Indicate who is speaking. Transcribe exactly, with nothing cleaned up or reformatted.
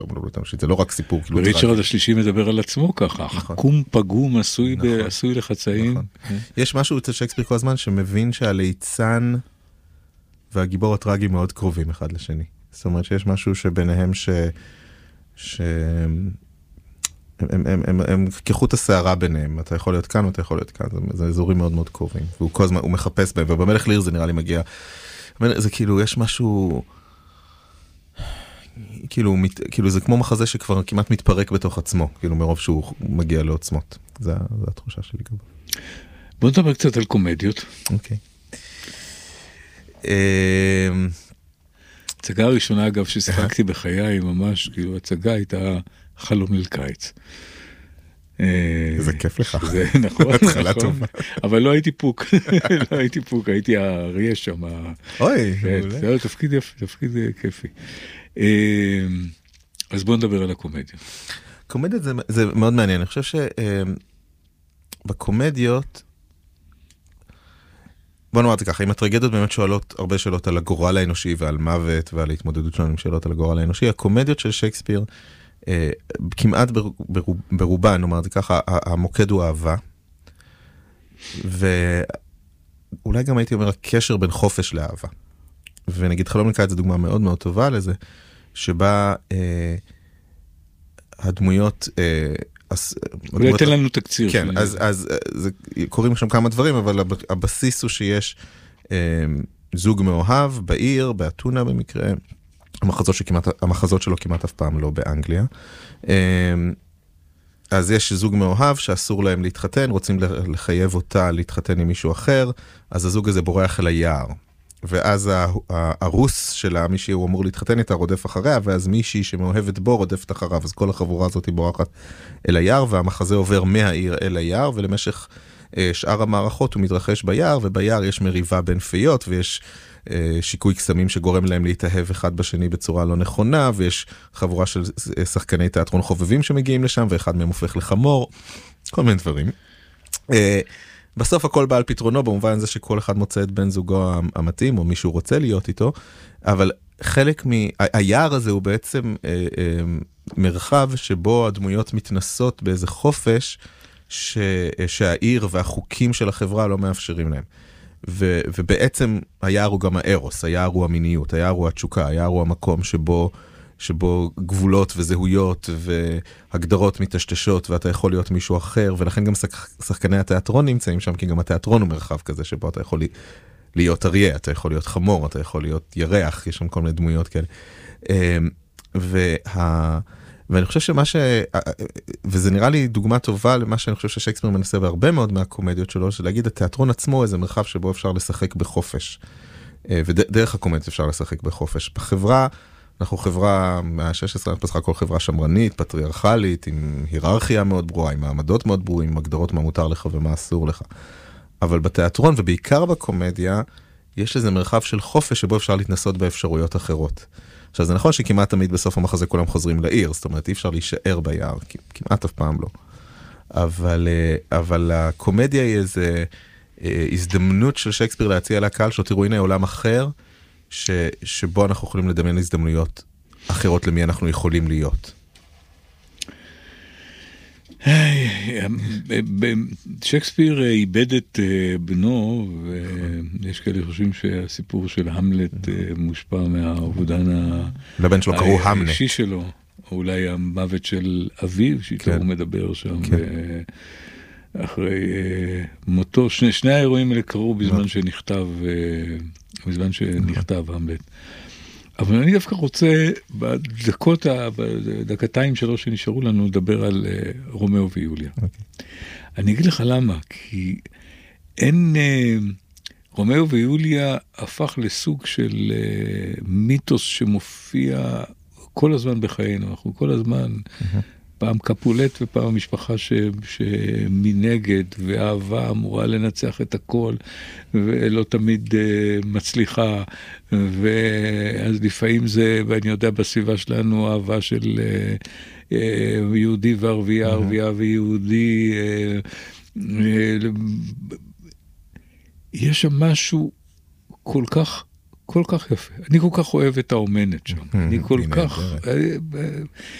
Speaker 1: זה לא רק סיפור.
Speaker 2: וריצ'רד השלישי מדבר על עצמו ככה, חכום פגום עשוי לחצאים.
Speaker 1: יש משהו אצל שייקספיר כל הזמן שמבין שהליצן והגיבור הטרגי מאוד קרובים אחד לשני. זאת אומרת שיש משהו שביניהם ש... ש... הם, הם, הם, הם כחוט השערה ביניהם, אתה יכול להיות כאן, אתה יכול להיות כאן, זה, זה אזורים מאוד מאוד קרובים, והוא כל הזמן, הוא מחפש בהם, ובמלך ליר זה נראה לי מגיע, זה כאילו, יש משהו, כאילו, כאילו זה כמו מחזה שכבר כמעט מתפרק בתוך עצמו, כאילו מרוב שהוא מגיע לעוצמות, זה, זה התחושה שלי גם.
Speaker 2: בוא נדבר קצת על קומדיות.
Speaker 1: אוקיי.
Speaker 2: הצגה הראשונה, אגב, ששיחקתי בחיי, ממש, כאילו, הצגה הייתה חלום ליל קיץ.
Speaker 1: זה כיף לך.
Speaker 2: זה נכון, נכון. אבל לא הייתי פוק, לא הייתי פוק, הייתי האריה שם.
Speaker 1: אוי,
Speaker 2: זה היה תפקיד יפי, תפקיד כיפי. אז בואו נדבר על הקומדיה.
Speaker 1: קומדיות זה מאוד מעניין, אני חושב שבקומדיות, בוא נאמר את זה ככה, אם הטרגדיות באמת שואלות הרבה שאלות על הגורל האנושי ועל מוות ועל ההתמודדות שלנו עם שאלות על הגורל האנושי, הקומדיות של שייקספיר, אה, כמעט ברוב, ברובן, נאמר את זה ככה, המוקד הוא אהבה, ואולי גם הייתי אומר הקשר בין חופש לאהבה. ונגיד חלום ליל קיץ זו דוגמה מאוד מאוד טובה לזה, שבה אה, הדמויות... אה,
Speaker 2: אולי תן לנו תקציר.
Speaker 1: כן, אז, אז זה, קוראים שם כמה דברים, אבל הבסיס הוא שיש אה, זוג מאוהב בעיר, באתונה במקרה, המחזות, שכמעט, המחזות שלו כמעט אף פעם לא באנגליה. אה, אז יש זוג מאוהב שאסור להם להתחתן, רוצים לחייב אותה להתחתן עם מישהו אחר, אז הזוג הזה בורח אל היער. ואז הרוס שלה, מי שהוא אמור להתחתן איתה, רודף אחריה, ואז מישהי שמאוהבת בו רודפת אחריו, אז כל החבורה הזאת היא בורחת אל היער, והמחזה עובר מהעיר אל היער, ולמשך אה, שאר המערכות הוא מתרחש ביער, וביער יש מריבה בין פיות, ויש אה, שיקוי קסמים שגורם להם להתאהב אחד בשני בצורה לא נכונה, ויש חבורה של שחקני תיאטרון חובבים שמגיעים לשם, ואחד מהם הופך לחמור, כל מיני דברים. אה, בסוף הכל בא על פתרונו, במובן זה שכל אחד מוצא את בן זוגו המתאים, או מישהו רוצה להיות איתו, אבל חלק מה... היער הזה הוא בעצם אה, אה, מרחב שבו הדמויות מתנסות באיזה חופש, ש... שהעיר והחוקים של החברה לא מאפשרים להם. ו... ובעצם היער הוא גם הארוס, היער הוא המיניות, היער הוא התשוקה, היער הוא המקום שבו... שבו גבולות וזהויות והגדרות מתשתשות, ואתה יכול להיות מישהו אחר, ולכן גם שחקני התיאטרון נמצאים שם, כי גם התיאטרון הוא מרחב כזה, שבו אתה יכול להיות אריה, אתה יכול להיות חמור, אתה יכול להיות ירח, יש שם כל מיני דמויות כאלה. וה... ואני חושב שמה ש... וזה נראה לי דוגמה טובה למה שאני חושב ששייקספיר מנסה בהרבה מאוד מהקומדיות שלו, של להגיד, התיאטרון עצמו איזה מרחב שבו אפשר לשחק בחופש. ודרך הקומדיות אפשר לשחק בחופש. בחברה, אנחנו חברה, מה-שש עשרה, אנחנו בסך הכל חברה שמרנית, פטריארכלית, עם היררכיה מאוד ברורה, עם מעמדות מאוד ברורים, עם הגדרות מה מותר לך ומה אסור לך. אבל בתיאטרון, ובעיקר בקומדיה, יש איזה מרחב של חופש שבו אפשר להתנסות באפשרויות אחרות. עכשיו, זה נכון שכמעט תמיד בסוף המחזה כולם חוזרים לעיר, זאת אומרת, אי אפשר להישאר ביער, כמעט אף פעם לא. אבל, אבל הקומדיה היא איזו הזדמנות של שייקספיר להציע לקהל, שתראו, הנה עולם אחר, ש, שבו אנחנו יכולים לדמיין הזדמנויות אחרות למי אנחנו יכולים להיות.
Speaker 2: שייקספיר איבד את בנו, ויש כאלה חושבים שהסיפור של המלט מושפע מהאובדן האישי שלו, או אולי המוות של אביו, שאיתו הוא מדבר שם אחרי מותו. שני האירועים האלה קרו בזמן שנכתב בזמן שנכתב המלט. אבל אני דווקא רוצה בדקות, בדקתיים שלוש שנשארו לנו, לדבר על uh, רומאו ויוליה. Okay. אני אגיד לך למה, כי אין, uh, רומאו ויוליה הפך לסוג של uh, מיתוס שמופיע כל הזמן בחיינו, אנחנו כל הזמן, mm-hmm. פעם קפולט ופעם המשפחה ש, שמנגד, ואהבה אמורה לנצח את הכל, ולא תמיד uh, מצליחה, ואז לפעמים זה, ואני יודע בסביבה שלנו, אהבה של uh, uh, יהודי וערבייה, mm-hmm. ערבייה ויהודי, uh, uh, יש שם משהו כל כך, כל כך יפה. אני כל כך אוהב את האומנת שם. אני כל כך...